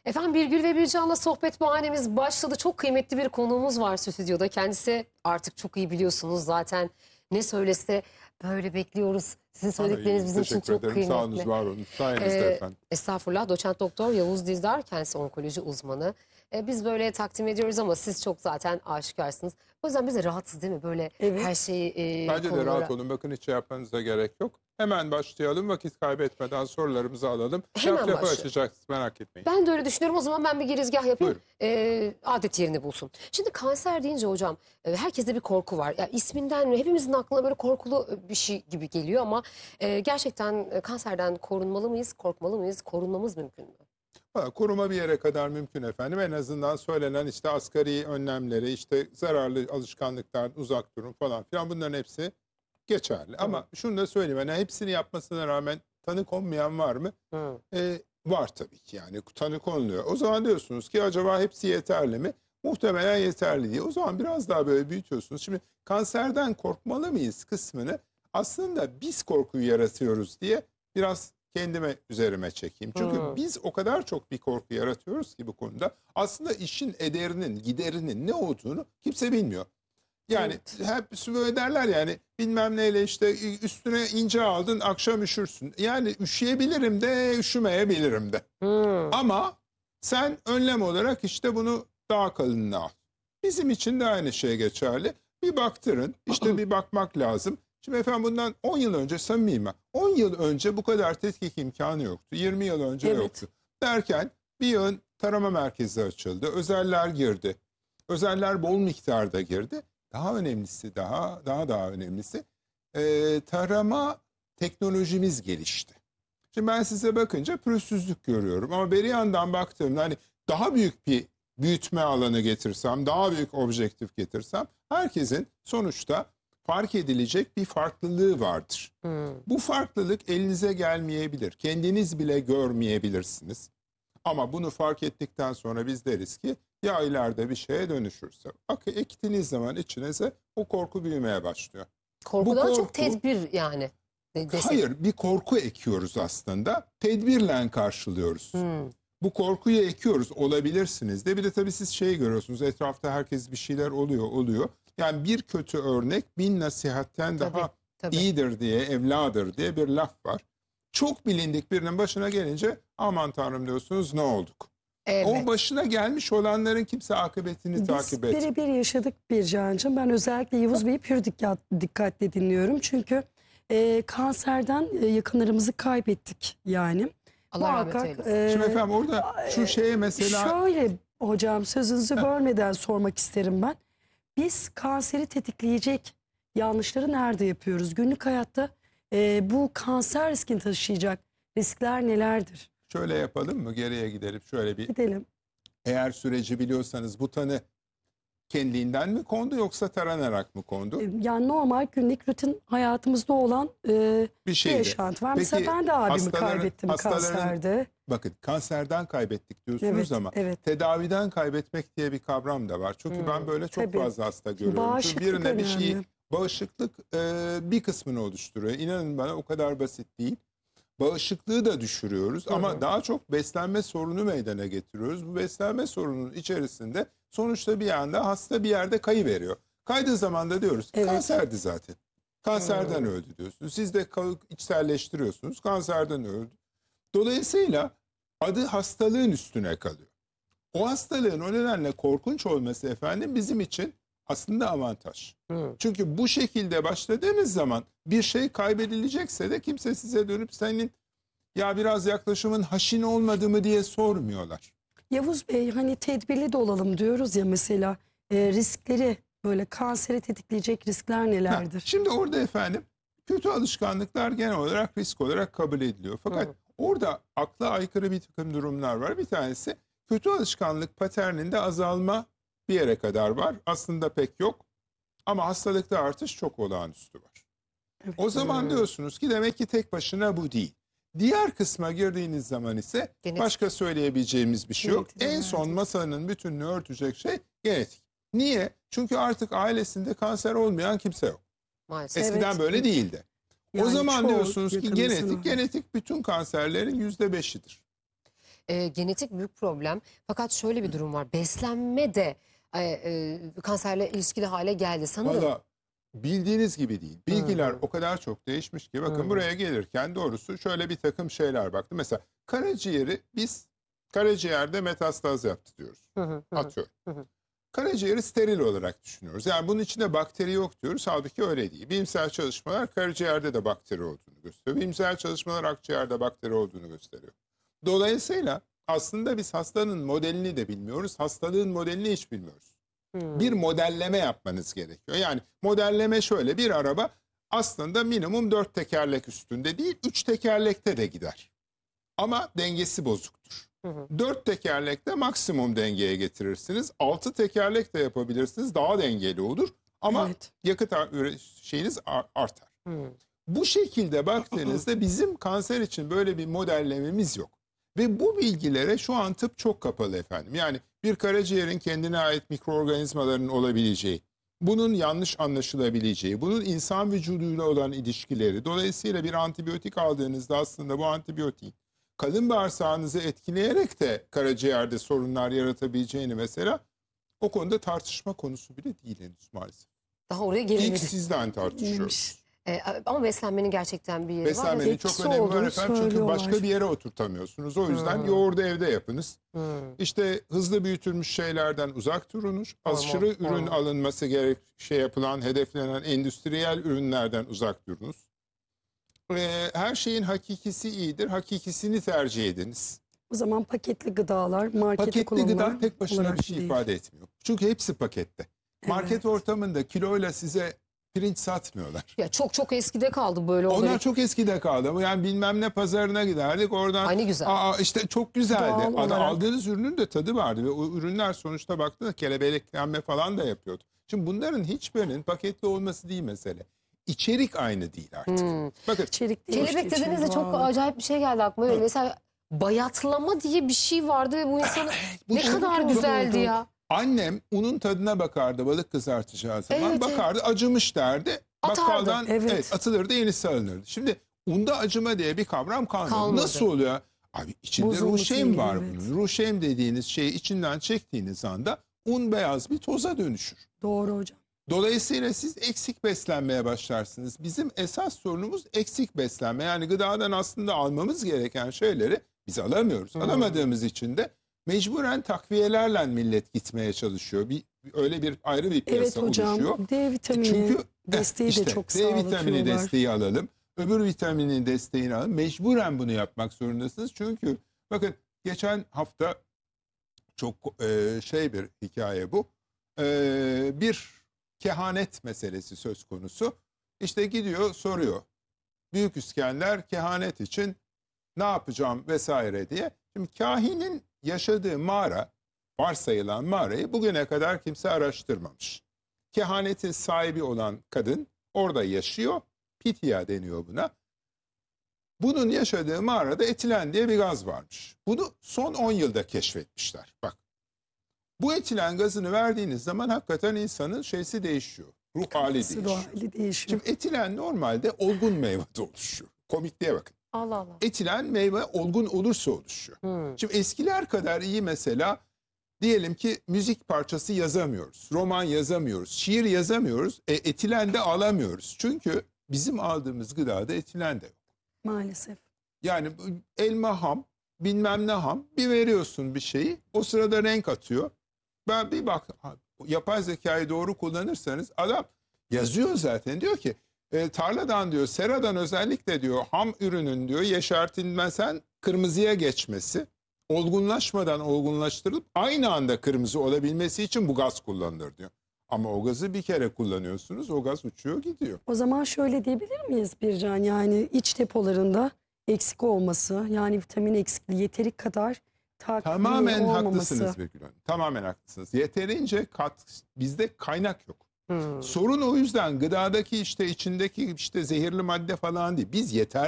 Efendim Birgül ve Bircan'la sohbet bahanemiz başladı. Çok kıymetli bir konuğumuz var stüdyoda. Kendisi artık çok iyi biliyorsunuz zaten. Ne söylese böyle bekliyoruz. Sizin Daha söyledikleriniz iyiyim. bizim için Teşekkür çok ederim. Sağ olunuz, kıymetli. var olun. Sayenizde efendim. Estağfurullah, doçent doktor Yavuz Dizdar, kendisi onkoloji uzmanı. Biz böyle takdim ediyoruz ama siz çok zaten aşikarsınız. O yüzden biz de rahatsız değil mi? Böyle Evet. her şeyi Bence de konulara. rahat olun. Bakın hiç şey yapmanıza gerek yok. Hemen başlayalım. Vakit kaybetmeden sorularımızı alalım. Hemen Laf lafı başlayalım. açacağız. Merak etmeyin. Ben de öyle düşünüyorum. O zaman ben bir girizgah yapayım. Buyurun. Adet yerini bulsun. Şimdi kanser deyince hocam herkeste bir korku var. Ya isminden hepimizin aklına böyle korkulu bir şey gibi geliyor ama gerçekten kanserden korunmalı mıyız, korkmalı mıyız, korunmamız mümkün mü? Koruma bir yere kadar mümkün efendim. En azından söylenen işte asgari önlemleri, işte zararlı alışkanlıklardan uzak durun falan filan, bunların hepsi geçerli. Ama şunu da söyleyeyim. Yani hepsini yapmasına rağmen tanı konmayan var mı? Hı. Var tabii ki, yani tanı konuluyor. O zaman diyorsunuz ki acaba hepsi yeterli mi? Muhtemelen yeterli değil. O zaman biraz daha böyle büyütüyorsunuz. Şimdi kanserden korkmalı mıyız kısmını aslında biz korkuyu yaratıyoruz diye biraz kendime üzerime çekeyim. Çünkü biz o kadar çok bir korku yaratıyoruz ki bu konuda. Aslında işin ederinin, giderinin ne olduğunu kimse bilmiyor. Yani hep böyle derler, yani bilmem neyle işte üstüne ince aldın akşam üşürsün. Yani üşüyebilirim de üşümeyebilirim de. Ama sen önlem olarak işte bunu daha kalınına al. Bizim için de aynı şey geçerli. Bir baktırın, işte bir bakmak lazım. Şimdi efendim bundan 10 yıl önce, samimiyim ben, 10 yıl önce bu kadar tetkik imkanı yoktu. 20 yıl önce yoktu. Derken bir yığın tarama merkezi açıldı. Özeller girdi. Özeller bol miktarda girdi. Daha önemlisi, daha önemlisi, tarama teknolojimiz gelişti. Şimdi ben size bakınca pürüzsüzlük görüyorum ama bir yandan baktığımda hani daha büyük bir büyütme alanı getirsem, daha büyük objektif getirsem, herkesin sonuçta fark edilecek bir farklılığı vardır. Bu farklılık elinize gelmeyebilir. Kendiniz bile görmeyebilirsiniz. Ama bunu fark ettikten sonra biz deriz ki ya ileride bir şeye dönüşürse. Ektiğiniz zaman içinize o korku büyümeye başlıyor. Korkudan Bu çok korku- tedbir yani. Desek. Hayır, bir korku ekiyoruz aslında. Tedbirle karşılıyoruz. Bu korkuyu ekiyoruz, olabilirsiniz de. Bir de tabii siz şeyi görüyorsunuz, etrafta herkes bir şeyler oluyor. Yani bir kötü örnek 1000 nasihatten daha Tabii. iyidir diye, evladır diye bir laf var. Çok bilindik birinin başına gelince aman tanrım diyorsunuz, ne olduk? Evet. O başına gelmiş olanların kimse akıbetini takip Biz etmiyor. birebir yaşadık Bircan'cığım. Ben özellikle Yavuz Bey'i pür dikkatle dinliyorum. Çünkü kanserden yakınlarımızı kaybettik yani. Allah rahmet eylesin. Şimdi efendim orada şu şeye mesela... Şöyle hocam, sözünüzü bölmeden sormak isterim ben. Biz kanseri tetikleyecek yanlışları nerede yapıyoruz? Günlük hayatta bu kanser riskini taşıyacak riskler nelerdir? Şöyle yapalım mı? Geriye gidelim. Şöyle bir, Gidelim. eğer süreci biliyorsanız, bu tanı kendiliğinden mi kondu yoksa taranarak mı kondu? Yani normal günlük rutin hayatımızda olan Bir bir şeydi. yaşantı var. Peki, Mesela ben de abimi hastaların- kaybettim hastaların- kanserde. Bakın, kanserden kaybettik diyorsunuz Evet, ama evet. tedaviden kaybetmek diye bir kavram da var. Çünkü ben böyle çok tabii. fazla hasta görüyorum. Çünkü Bağışıklık birine bir şeyi, önemli. bağışıklık bir kısmını oluşturuyor. İnanın bana, o kadar basit değil. Bağışıklığı da düşürüyoruz ama daha çok beslenme sorunu meydana getiriyoruz. Bu beslenme sorunun içerisinde sonuçta bir anda hasta bir yerde kayıveriyor. Kaydığı zaman da diyoruz ki kanserdi zaten. Kanserden öldü diyorsunuz. Siz de içselleştiriyorsunuz. Kanserden öldü. Dolayısıyla adı hastalığın üstüne kalıyor. O hastalığın o nedenle korkunç olması efendim bizim için aslında avantaj. Çünkü bu şekilde başladığınız zaman bir şey kaybedilecekse de kimse size dönüp senin ya biraz yaklaşımın haşin olmadı mı diye sormuyorlar. Yavuz Bey, hani tedbirli de olalım diyoruz ya mesela, riskleri, böyle kanseri tetikleyecek riskler nelerdir? Şimdi orada efendim kötü alışkanlıklar genel olarak risk olarak kabul ediliyor. Fakat orada akla aykırı bir takım durumlar var. Bir tanesi, kötü alışkanlık paterninde azalma bir yere kadar var. Aslında pek yok ama hastalıkta artış çok olağanüstü var. O zaman diyorsunuz ki demek ki tek başına bu değil. Diğer kısma girdiğiniz zaman ise Genetik. başka söyleyebileceğimiz bir şey yok. Genetik, En son masanın bütününü örtecek şey genetik. Niye? Çünkü artık ailesinde kanser olmayan kimse yok. Maalesef. Eskiden Evet. böyle değildi. O Yani zaman çoğu diyorsunuz ki yakınısına. genetik bütün kanserlerin %5'idir. genetik büyük problem. Fakat şöyle bir durum var. Beslenme de kanserle ilişkili hale geldi sanırım. Valla bildiğiniz gibi değil. Bilgiler Hı. o kadar çok değişmiş ki. Bakın Hı. buraya gelirken doğrusu şöyle bir takım şeyler baktım. Mesela karaciğeri biz karaciğerde metastaz yaptı diyoruz. Hı hı, hı. Atıyorum. Hı hı. Karaciğeri steril olarak düşünüyoruz. Yani bunun içinde bakteri yok diyoruz. Halbuki öyle değil. Bilimsel çalışmalar karaciğerde de bakteri olduğunu gösteriyor. Bilimsel çalışmalar akciğerde bakteri olduğunu gösteriyor. Dolayısıyla aslında biz hastanın modelini de bilmiyoruz. Hastalığın modelini hiç bilmiyoruz. Hı. Bir modelleme yapmanız gerekiyor. Yani modelleme şöyle: bir araba aslında minimum 4 tekerlek üstünde değil 3 tekerlekte de gider. Ama dengesi bozuktur. Hı hı. 4 tekerlekte maksimum dengeye getirirsiniz. 6 tekerlek de yapabilirsiniz. Daha dengeli olur. Ama Evet. yakıt şeyiniz artar. Hı. Bu şekilde baktığınızda bizim kanser için böyle bir modellememiz yok. Ve bu bilgilere şu an tıp çok kapalı efendim. Yani bir karaciğerin kendine ait mikroorganizmaların olabileceği, bunun yanlış anlaşılabileceği, bunun insan vücuduyla olan ilişkileri, dolayısıyla bir antibiyotik aldığınızda aslında bu antibiyotik kalın bağırsağınızı etkileyerek de karaciğerde sorunlar yaratabileceğini mesela o konuda tartışma konusu bile değil henüz maalesef. Daha oraya İlk gelemedik. sizden tartışıyoruz. Ama beslenmenin gerçekten bir yeri var. Beslenmenin Etkisi çok önemi var olduğunu efendim. Çünkü söylüyorlar. başka bir yere oturtamıyorsunuz. O yüzden Hmm. yoğurdu evde yapınız. Hı. İşte hızlı büyütülmüş şeylerden uzak durunuz. Hormon, Aşırı ürün hormon. alınması yapılan, hedeflenen endüstriyel ürünlerden uzak durunuz. Her şeyin hakikisi iyidir. Hakikisini tercih ediniz. O zaman paketli gıdalar, markete Paketli kullanılan gıda tek başına olarak bir şey değil. ifade etmiyor. Çünkü hepsi pakette. Market Evet. ortamında kiloyla size pirinç satmıyorlar. Ya çok eskide kaldı böyle Onlar olayı. çok eskide kaldı ama yani bilmem ne pazarına giderdik oradan. Ay ne güzel. İşte çok güzeldi. Doğal olarak. Aldığınız ürünün de tadı vardı ve o ürünler sonuçta baktığında kelebeklenme falan da yapıyordu. Şimdi bunların hiçbirinin paketli olması değil mesele. İçerik aynı değil artık. Hmm. Bakın İçerik Kelebek değiştiği için dediğinizde çok doğal. acayip bir şey geldi aklıma. Böyle mesela bayatlama diye bir şey vardı ve bu insanı bu ne çok kadar oldu. güzeldi ya. annem unun tadına bakardı balık kızartacağı zaman. Evet, Bakardı acımış derdi. Atardı. Bakkaldan Evet. atılırdı, yenisi alınırdı. Şimdi unda acıma diye bir kavram kalmadı. Kalmadı. Nasıl oluyor? Abi içinde Bozulması ruşem ile, var evet. bunun. Ruşem dediğiniz şeyi içinden çektiğiniz anda un beyaz bir toza dönüşür. Doğru hocam. Dolayısıyla siz eksik beslenmeye başlarsınız. Bizim esas sorunumuz eksik beslenme. Yani gıdadan aslında almamız gereken şeyleri biz alamıyoruz. Alamadığımız için de mecburen takviyelerle millet gitmeye çalışıyor. Öyle bir ayrı bir piyasa Evet hocam. oluşuyor. D vitamini Çünkü desteği işte de çok D vitamini sağlatıyorlar. desteği alalım. Öbür vitaminin desteğini alalım. Mecburen bunu yapmak zorundasınız. Çünkü bakın geçen hafta çok bir hikaye bu. Bir kehanet meselesi söz konusu. İşte gidiyor soruyor. Büyük İskender kehanet için ne yapacağım vesaire diye. Şimdi kahinin yaşadığı mağara, varsayılan mağarayı bugüne kadar kimse araştırmamış. Kehanetin sahibi olan kadın orada yaşıyor. Pitya deniyor buna. Bunun yaşadığı mağarada etilen diye bir gaz varmış. Bunu son 10 yılda keşfetmişler. Bak. Bu etilen gazını verdiğiniz zaman hakikaten insanın şeysi değişiyor. Ruh hali Kafası, değişiyor. ruh hali değişiyor. Şimdi etilen normalde olgun meyvede oluşuyor. Komikliğe bakın. Allah Allah. Etilen meyve olgun olursa oluşuyor. Şimdi eskiler kadar iyi mesela diyelim ki müzik parçası yazamıyoruz. Roman yazamıyoruz. Şiir yazamıyoruz. Etilen de alamıyoruz. Çünkü bizim aldığımız gıdada etilen de yok. Maalesef. Yani elma ham, bilmem ne ham. Bir veriyorsun bir şeyi. O sırada renk atıyor. Ben bir bak yapay zekayı doğru kullanırsanız adam yazıyor zaten. Diyor ki tarladan diyor, seradan özellikle diyor ham ürünün diyor yeşertilmesen kırmızıya geçmesi, olgunlaşmadan olgunlaştırılıp aynı anda kırmızı olabilmesi için bu gaz kullanılır diyor. Ama o gazı bir kere kullanıyorsunuz, o gaz uçuyor gidiyor. O zaman şöyle diyebilir miyiz Bircan? Yani iç depolarında eksik olması, yani vitamin eksikliği yeteri kadar takviye Tamamen olmaması. haklısınız Begül Hanım. Tamamen haklısınız. Yeterince bizde kaynak yok. Hmm. Sorun o yüzden gıdadaki işte içindeki işte zehirli madde falan değil. Biz yeterli